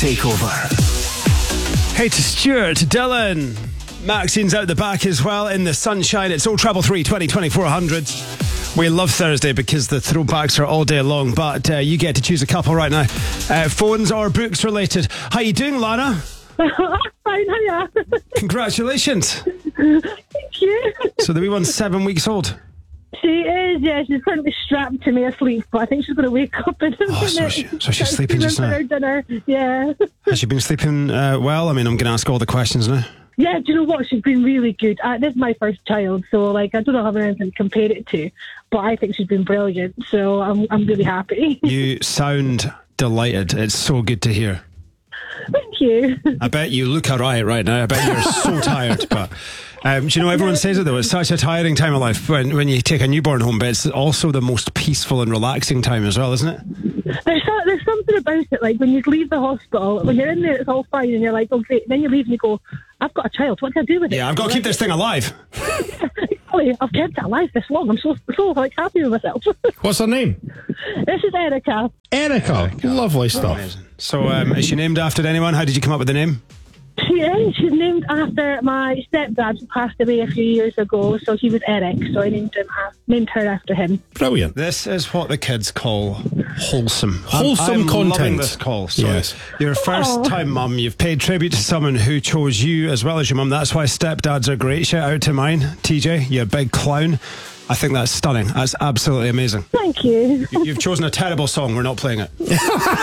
takeover. Hey to Stuart, Dylan. Maxine's out the back as well in the sunshine. It's Old Treble 3 202400. We love Thursday because the throwbacks are all day long, but you get to choose a couple right now. Phones or books related. How you doing, Lana? Fine, hiya. Congratulations. Thank you. So the wee one's 7 weeks old. She is, yeah. She's currently strapped to me asleep, but I think she's going to wake up in a minute. So she's sleeping just now? Her dinner. Yeah. Has she been sleeping well? I mean, I'm going to ask all the questions now. Yeah, do you know what? She's been really good. This is my first child, so I don't have anything to compare it to, but I think she's been brilliant, so I'm really happy. You sound delighted. It's so good to hear. Thank you. I bet you look alright right now. I bet you're so tired, but do you know, everyone says it though, it's such a tiring time of life when you take a newborn home, but it's also the most peaceful and relaxing time as well, isn't it? There's something about it, like when you leave the hospital, when you're in there it's all fine and you're like, oh great, then you leave and you go, I've got a child, what do I do with it? Yeah, I've got to keep this thing alive. I've kept it alive this long, I'm so happy with myself. What's her name? This is Erica. Erica. Lovely stuff. Amazing. So is she named after anyone? How did you come up with the name? She's named after my stepdad who passed away a few years ago, so he was Eric, so I named her after him. Brilliant. This is what the kids call wholesome. Wholesome I'm content. loving this call. So yes. You're a first time mum. You've paid tribute to someone who chose you as well as your mum. That's why stepdads are great. Shout out to mine, TJ, you big clown. I think that's stunning. That's absolutely amazing. Thank you. You've chosen a terrible song. We're not playing it. No,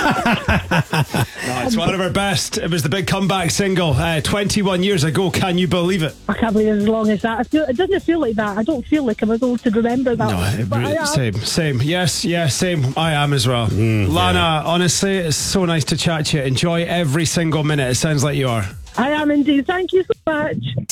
it's one of our best. It was the big comeback single 21 years ago. Can you believe it? I can't believe it's as long as that. It doesn't feel like that. I don't feel like I'm as old to remember that. No, same. Yes, same. I am as well. Lana, honestly, it's so nice to chat to you. Enjoy every single minute. It sounds like you are. I am indeed. Thank you so much.